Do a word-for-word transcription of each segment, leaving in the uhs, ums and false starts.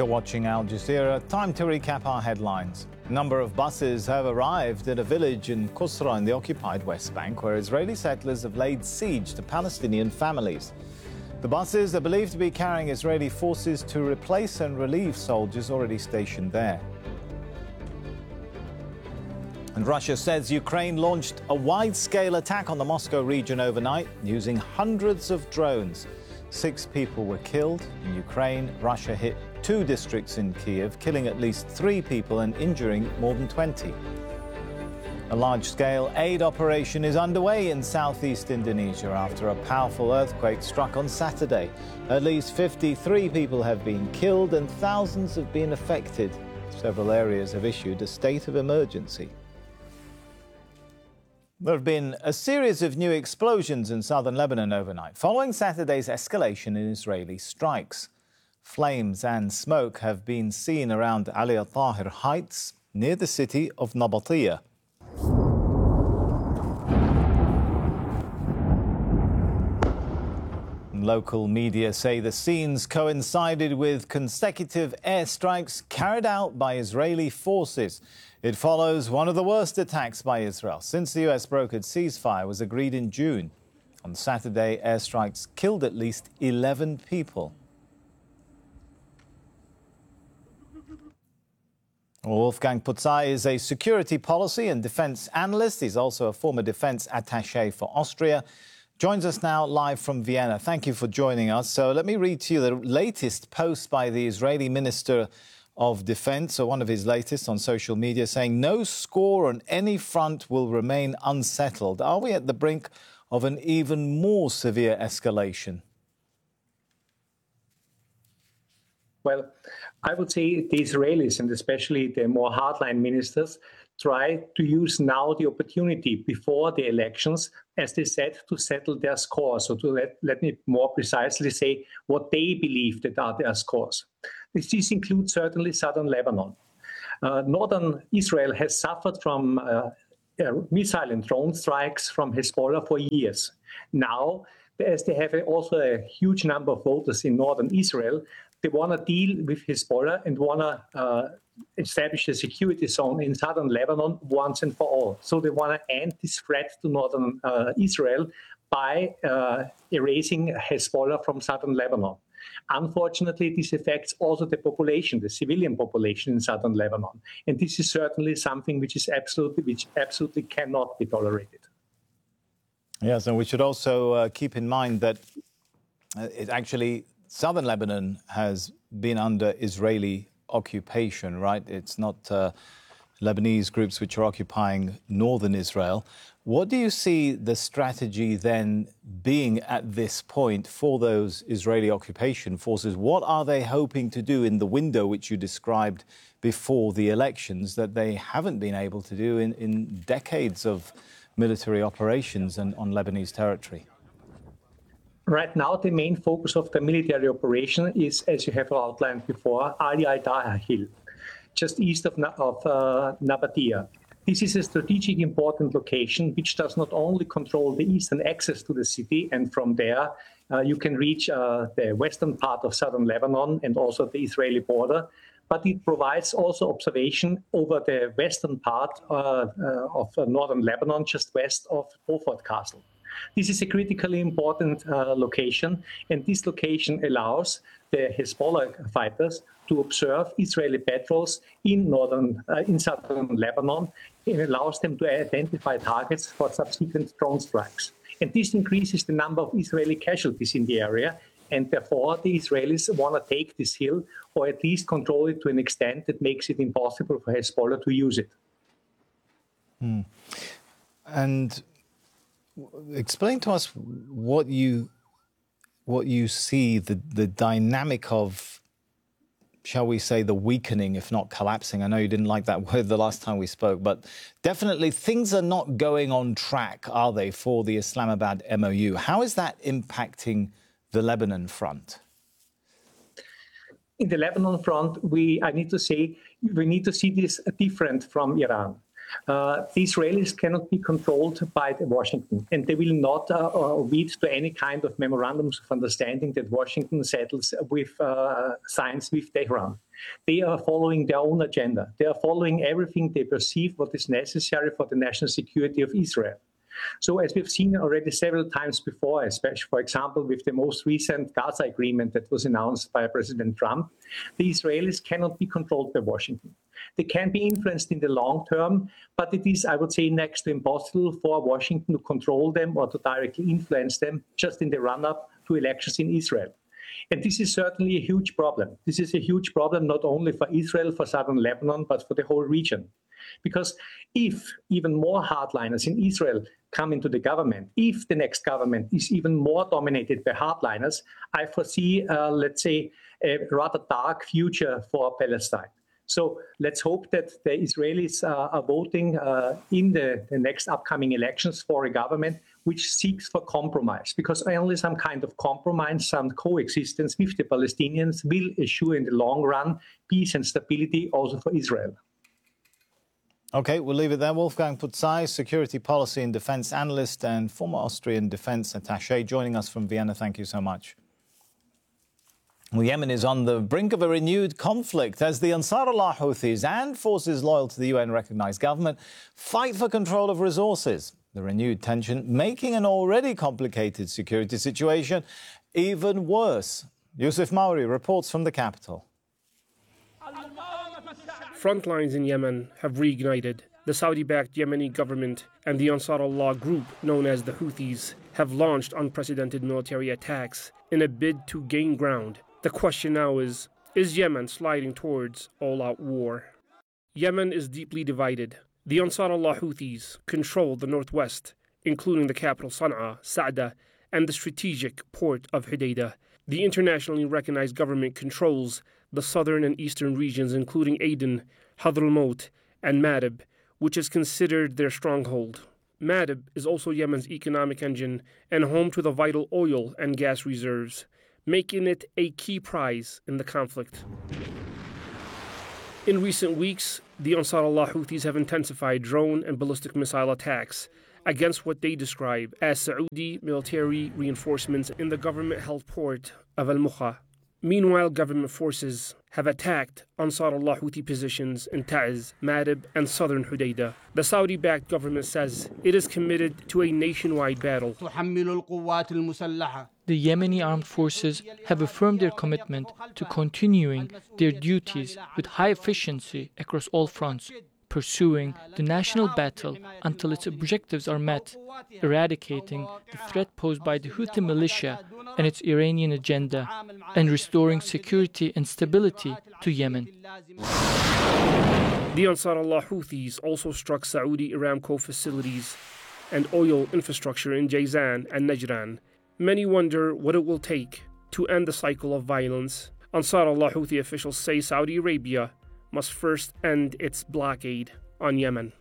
You're watching Al Jazeera. Time to recap our headlines. A number of buses have arrived at a village in Qusra in the occupied West Bank, where Israeli settlers have laid siege to Palestinian families. The buses are believed to be carrying Israeli forces to replace and relieve soldiers already stationed there. And Russia says Ukraine launched a wide-scale attack on the Moscow region overnight using hundreds of drones. Six people were killed. In Ukraine, Russia hit two districts in Kiev, killing at least three people and injuring more than twenty. A large-scale aid operation is underway in southeast Indonesia after a powerful earthquake struck on Saturday. At least fifty-three people have been killed and thousands have been affected. Several areas have issued a state of emergency. There have been a series of new explosions in southern Lebanon overnight, following Saturday's escalation in Israeli strikes. Flames and smoke have been seen around Ali al-Tahir Heights, near the city of Nabatiyah. Local media say the scenes coincided with consecutive airstrikes carried out by Israeli forces. It follows one of the worst attacks by Israel since the U S brokered ceasefire was agreed in June. On Saturday, airstrikes killed at least eleven people. Wolfgang Putzai is a security policy and defense analyst. He's also a former defense attaché for Austria. Joins us now live from Vienna. Thank you for joining us. So let me read to you the latest post by the Israeli Minister of Defense, or one of his latest on social media, saying no score on any front will remain unsettled. Are we at the brink of an even more severe escalation? Well, I would say the Israelis, and especially the more hardline ministers, try to use now the opportunity before the elections, as they said, to settle their scores. So to let, let me more precisely say what they believe that are their scores. This includes certainly southern Lebanon. Uh, northern Israel has suffered from uh, uh, missile and drone strikes from Hezbollah for years. Now, as they have also a huge number of voters in northern Israel, they want to deal with Hezbollah and want to uh, establish a security zone in southern Lebanon once and for all. So they want to end this threat to northern uh, Israel by uh, erasing Hezbollah from southern Lebanon. Unfortunately, this affects also the population, the civilian population in southern Lebanon. And this is certainly something which is absolutely, which absolutely cannot be tolerated. Yes, and we should also uh, keep in mind that uh, it actually, southern Lebanon has been under Israeli occupation, right? It's not uh, Lebanese groups which are occupying northern Israel. What do you see the strategy then being at this point for those Israeli occupation forces? What are they hoping to do in the window which you described before the elections that they haven't been able to do in, in decades of military operations and on Lebanese territory? Right now, the main focus of the military operation is, as you have outlined before, Ali al-Tahir Hill, just east of, of uh, Nabatiyah. This is a strategic important location which does not only control the eastern access to the city, and from there uh, you can reach uh, the western part of southern Lebanon and also the Israeli border, but it provides also observation over the western part uh, uh, of uh, northern Lebanon, just west of Beaufort Castle. This is a critically important uh, location, and this location allows the Hezbollah fighters to observe Israeli patrols in northern, uh, in southern Lebanon. It allows them to identify targets for subsequent drone strikes. And this increases the number of Israeli casualties in the area, and therefore the Israelis want to take this hill, or at least control it to an extent that makes it impossible for Hezbollah to use it. Hmm. And explain to us what you what you see the the dynamic of, shall we say, the weakening, if not collapsing. I know you didn't like that word the last time we spoke, but definitely things are not going on track, are they, for the Islamabad M O U? How is that impacting the Lebanon front? In the Lebanon front, we I need to say we need to see this different from Iran. Uh, the Israelis cannot be controlled by Washington, and they will not uh, uh, lead to any kind of memorandums of understanding that Washington settles with uh, signs with Tehran. They are following their own agenda. They are following everything they perceive what is necessary for the national security of Israel. So as we've seen already several times before, especially, for example, with the most recent Gaza agreement that was announced by President Trump, the Israelis cannot be controlled by Washington. They can be influenced in the long term, but it is, I would say, next to impossible for Washington to control them or to directly influence them just in the run-up to elections in Israel. And this is certainly a huge problem. This is a huge problem not only for Israel, for southern Lebanon, but for the whole region. Because if even more hardliners in Israel come into the government, if the next government is even more dominated by hardliners, I foresee, uh, let's say, a rather dark future for Palestine. So let's hope that the Israelis uh, are voting uh, in the, the next upcoming elections for a government which seeks for compromise, because only some kind of compromise, some coexistence with the Palestinians will assure in the long run peace and stability also for Israel. OK, we'll leave it there. Wolfgang Putzai, security policy and defence analyst and former Austrian defence attaché, joining us from Vienna. Thank you so much. Well, Yemen is on the brink of a renewed conflict as the Ansarullah Houthis and forces loyal to the U N-recognised government fight for control of resources. The renewed tension making an already complicated security situation even worse. Yusuf Mauri reports from the capital. Front lines in Yemen have reignited. The Saudi-backed Yemeni government and the Ansarullah group, known as the Houthis, have launched unprecedented military attacks in a bid to gain ground. The question now is, is Yemen sliding towards all-out war? Yemen is deeply divided. The Ansarullah Houthis control the northwest, including the capital Sana'a, Sa'da, and the strategic port of Hodeidah. The internationally recognized government controls the southern and eastern regions, including Aden, Hadramaut, and Ma'rib, which is considered their stronghold. Ma'rib is also Yemen's economic engine and home to the vital oil and gas reserves, making it a key prize in the conflict. In recent weeks, the Ansarullah Houthis have intensified drone and ballistic missile attacks against what they describe as Saudi military reinforcements in the government-held port of Al-Mukha. Meanwhile, government forces have attacked Ansarullah Houthi positions in Ta'z, Ma'rib, and southern Hodeidah. The Saudi-backed government says it is committed to a nationwide battle. The Yemeni armed forces have affirmed their commitment to continuing their duties with high efficiency across all fronts, pursuing the national battle until its objectives are met, eradicating the threat posed by the Houthi militia and its Iranian agenda, and restoring security and stability to Yemen. The Ansarullah Houthis also struck Saudi Aramco facilities and oil infrastructure in Jazan and Najran. Many wonder what it will take to end the cycle of violence. Ansarullah Houthi officials say Saudi Arabia must first end its blockade on Yemen.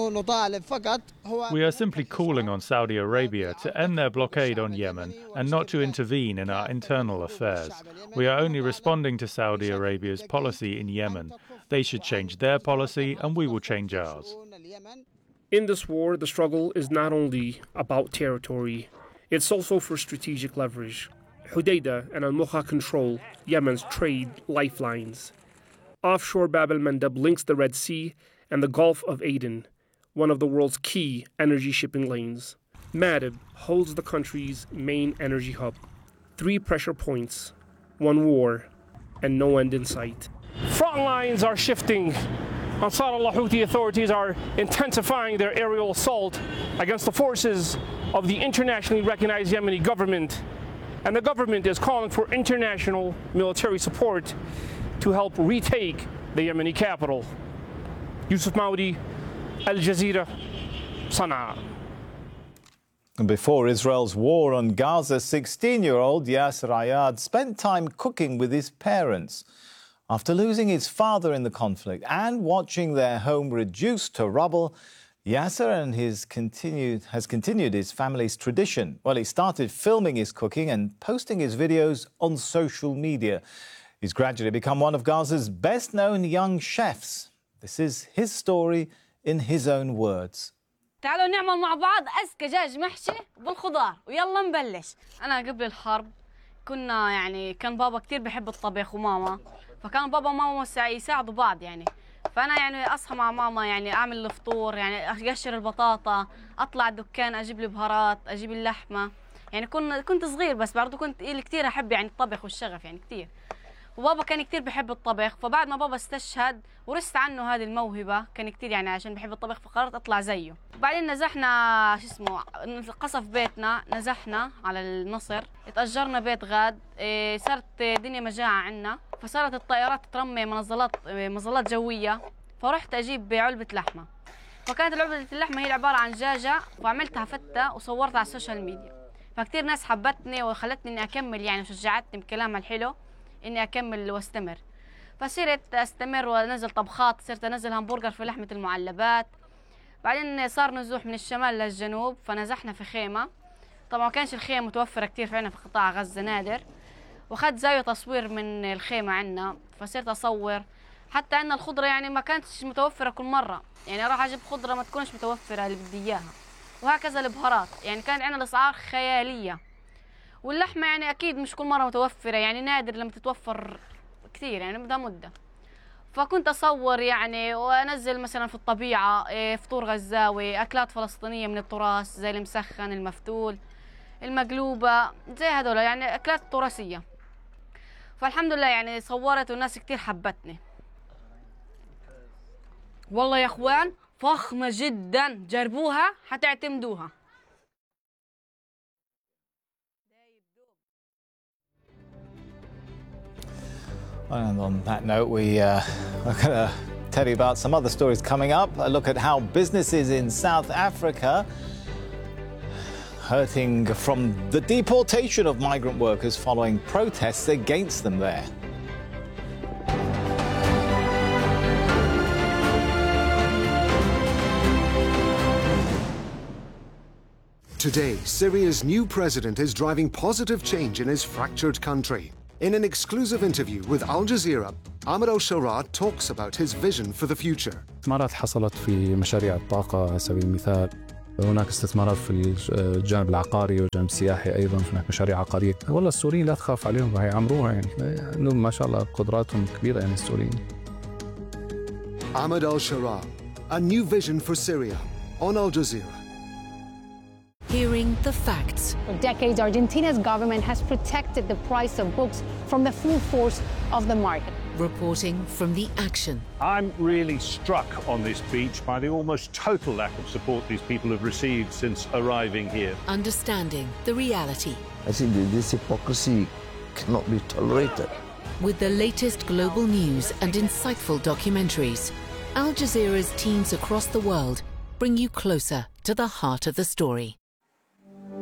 We are simply calling on Saudi Arabia to end their blockade on Yemen and not to intervene in our internal affairs. We are only responding to Saudi Arabia's policy in Yemen. They should change their policy and we will change ours. In this war, the struggle is not only about territory, it's also for strategic leverage. Hodeidah and Al-Mukha control Yemen's trade lifelines. Offshore Bab el-Mandeb links the Red Sea and the Gulf of Aden, one of the world's key energy shipping lanes. Ma'rib holds the country's main energy hub. Three pressure points, one war, and no end in sight. Front lines are shifting. Ansarullah Houthi authorities are intensifying their aerial assault against the forces of the internationally recognized Yemeni government. And the government is calling for international military support to help retake the Yemeni capital. Yusuf Maudi, Al Jazeera, Sana'a. Before Israel's war on Gaza, sixteen-year-old Yasser Ayad spent time cooking with his parents. After losing his father in the conflict and watching their home reduced to rubble, Yasser and his continued, has continued his family's tradition. Well, he started filming his cooking and posting his videos on social media. He's gradually become one of Gaza's best-known young chefs. This is his story in his own words. تعالوا نعمل مع بعض أزكى دجاج محشي بالخضار ويلا نبلش. أنا قبل الحرب كنا يعني كان بابا كتير بحب الطبخ وماما، فكان بابا وماما يساعدوا بعض يعني. فأنا يعني أصحى مع ماما يعني أعمل الفطور، يعني أقشر البطاطا، أطلع الدكان أجيب لي بهارات، أجيب اللحمة. يعني كنت كنت صغير بس برضه كنت إيه كتير أحب يعني الطبخ والشغف يعني كتير. وبابا كان كتير بحب الطبخ، فبعد ما بابا استشهد ورثت عنه هذه الموهبة، كان كتير يعني عشان بحب الطبخ فقررت أطلع زيه. وبعدين نزحنا شو اسمه قصف بيتنا، نزحنا على النصر، اتأجرنا بيت غاد، إيه صارت دنيا مجاعة عنا، فصارت الطائرات ترمي منظلات مظلات جوية، فرحت أجيب علبة لحمة. فكانت علبة اللحمة هي عبارة عن دجاجة، وعملتها فتة وصورتها على السوشيال ميديا، فكتير ناس حبتني وخلتني إني أكمل يعني وشجعتني بكلامها الحلو إني أكمل واستمر. فصرت أستمر وأنزل طبخات، صرت أنزل همبرجر في لحمة المعلبات. بعدين صار نزوح من الشمال للجنوب، فنزحنا في خيمة. طبعا ما كانش الخيمة متوفرة كتير في عنا في قطاع غزة، نادر. وأخذت زاوية تصوير من الخيمة عنا، فصرت أصور. حتى أن الخضرة يعني ما كانتش متوفرة كل مرة، يعني راح أجيب خضرة ما تكونش متوفرة اللي بدي إياها. وهكذا البهارات، يعني كانت عنا الأسعار خيالية. واللحمة يعني أكيد مش كل مرة متوفرة، يعني نادر لما تتوفر كثير، يعني بدها مدة. فكنت أصور يعني وأنزل مثلا في الطبيعة فطور غزاوي، أكلات فلسطينية من التراث زي المسخن، المفتول، المقلوبة، زي هذول يعني أكلات تراثية. فالحمد لله يعني صورت والناس كتير حبتني. والله يا أخوان فخمة جدا، جربوها حتعتمدوها. And on that note, we uh, are going to tell you about some other stories coming up. A look at how businesses in South Africa hurting from the deportation of migrant workers following protests against them there. Today, Syria's new president is driving positive change in his fractured country. In an exclusive interview with Al Jazeera, Ahmed al-Sharaa talks about his vision for the future. استثمارات حصلت في مشاريع الطاقة على سبيل المثال، هناك استثمارات في الجانب العقاري والجانب السياحي أيضا، هناك مشاريع عقارية. والله السوريين لا تخاف عليهم، راح يعمروها يعني، لأنهم ما شاء الله قدراتهم كبيرة يعني السوريين. Ahmed al-Sharaa, a new vision for Syria on Al Jazeera. Hearing the facts. For decades, Argentina's government has protected the price of books from the full force of the market. Reporting from the action. I'm really struck on this beach by the almost total lack of support these people have received since arriving here. Understanding the reality. I think this hypocrisy cannot be tolerated. With the latest global news and insightful documentaries, Al Jazeera's teams across the world bring you closer to the heart of the story.